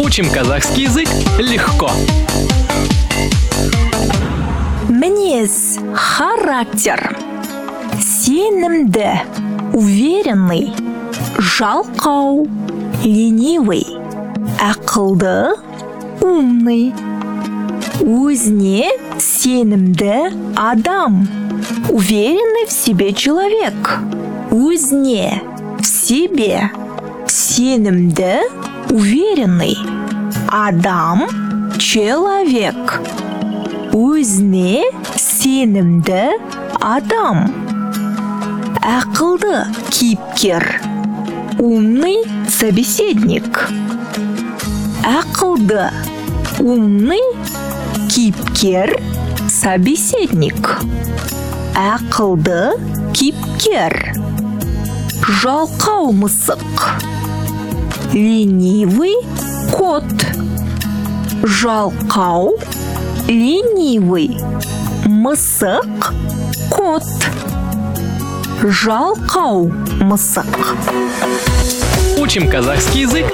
Учим казахский язык легко. Мінез, характер. Сенімді, уверенный. Жалқау, ленивый. Ақылды, умный. Өзіне сенімді адам. Уверенный в себе человек. Өзіне, в себе. Сенімді, уверенный. Адам, человек. Өзіне сенімді адам. Ақылды кейіпкер. Умный собеседник. Ақылды, умный кейіпкер, собеседник. Ақылды кейіпкер. Жалқау мысық. Ленивый кот. Жалқау, ленивый. Мысық кот. Жалқау мысық. Учим казахский язык